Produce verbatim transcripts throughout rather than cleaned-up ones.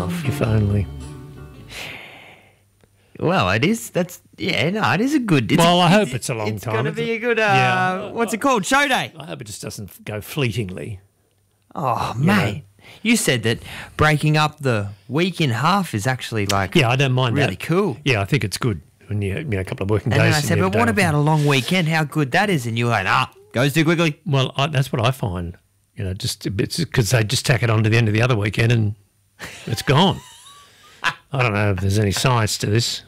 off. If only. Well, it is. That's yeah. No, it is a good. It's Well, a, I hope it's a long it's time. going to It's be a- a good. Uh, Yeah. What's it called? Show day. I hope it just doesn't go fleetingly. Oh, mate. You said that breaking up the week in half is actually like Yeah, I don't mind really that. cool. Yeah, I think it's good when you, you know, a couple of working And days. then I said, you have but a what day off. about a long weekend? How good that is? And you were like, ah, goes too quickly. Well, I, that's what I find. You know, just because they just tack it on to the end of the other weekend and it's gone. I don't know if there's any science to this.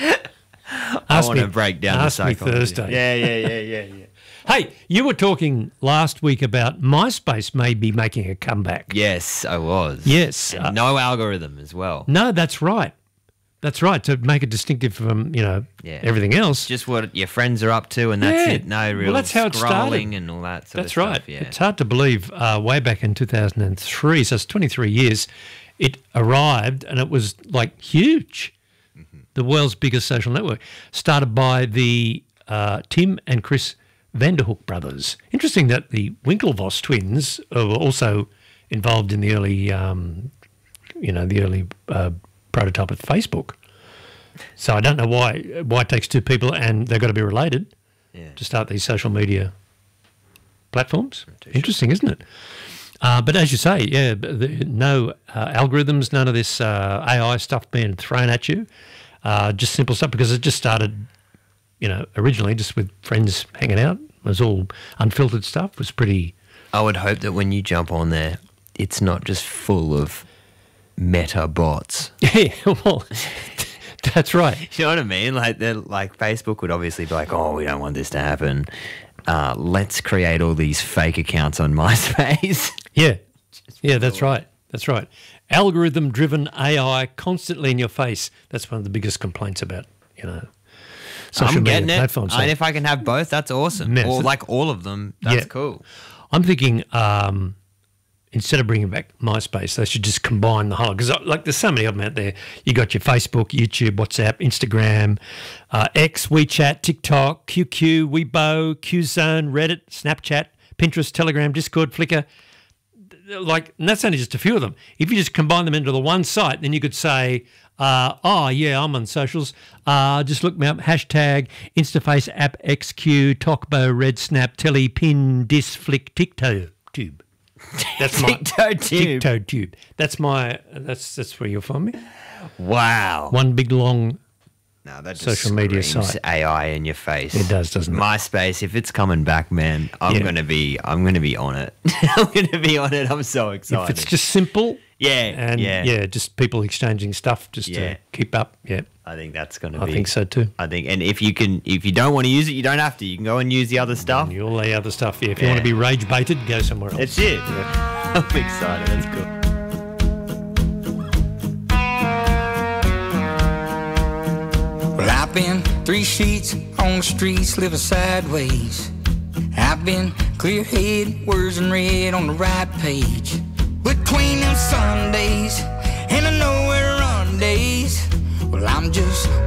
I Ask want to me- break down the ask me psychology. Thursday. Yeah, yeah, yeah, yeah, yeah. Hey, you were talking last week about MySpace may be making a comeback. Yes, I was. Yes. And Uh, no algorithm as well. No, that's right. That's right. To make it distinctive from, you know, Yeah. everything else. Just what your friends are up to, and that's Yeah. it. No real Well, that's how it started. scrolling and all that sort That's of stuff. right. Yeah. It's hard to believe. Uh, way back in two thousand three, so it's twenty-three years, it arrived and it was like huge. Mm-hmm. The world's biggest social network, started by the uh, Tim and Chris Vanderhook brothers. Interesting that the Winklevoss twins uh, were also involved in the early, um, you know, the early uh, prototype of Facebook. So I don't know why why it takes two people and they've got to be related Yeah. to start these social media platforms. Interesting, isn't it? Uh, but as you say, yeah, b- the, no uh, algorithms, none of this uh, A I stuff being thrown at you. Uh, just simple stuff because it just started, you know, originally just with friends hanging out. It was all unfiltered stuff. It was pretty. I would hope that when you jump on there, it's not just full of meta bots. Yeah, well, that's right. You know what I mean? Like, they're- like Facebook would obviously be like, "Oh, we don't want this to happen. Uh, let's create all these fake accounts on MySpace." Yeah, yeah, that's right. That's right. Algorithm-driven A I constantly in your face. That's one of the biggest complaints about, you know, social I'm media getting it. platforms. And if I can have both, that's awesome. Yeah, or so- like all of them, that's Yeah. cool. I'm thinking um, instead of bringing back MySpace, they should just combine the whole. Because like, there's so many of them out there. You got your Facebook, YouTube, WhatsApp, Instagram, uh, X, WeChat, TikTok, Q Q, Weibo, QZone, Reddit, Snapchat, Pinterest, Telegram, Discord, Flickr. Like, and that's only just a few of them. If you just combine them into the one site, then you could say, uh, oh, yeah, I'm on socials. Uh, just look me up. Hashtag Instaface app X Q, Talkbo, Red Snap, Telly, Pin, Dis, Flick, TikTok Tube. That's my TikTok Tube. TikTok Tube. That's my. That's that's where you'll find me. Wow. One big long. No, that just Social media screams site. A I in your face. It does, doesn't it? MySpace, if it's coming back, man, I'm Yeah. gonna be, I'm gonna be on it. I'm gonna be on it. I'm so excited. If it's just simple. Yeah, And yeah. yeah, just people exchanging stuff just Yeah. to keep up. Yeah, I think that's gonna I be. think so too. I think, and if you can, if you don't want to use it, you don't have to. You can go and use the other stuff. And all the other stuff. Yeah, if you Yeah. want to be rage baited, go somewhere else. That's it. I'm excited. That's cool. Well, I've been three sheets on the streets, living sideways. I've been clear-headed, words in red on the right page. Between them Sundays and the nowhere run days, well, I'm just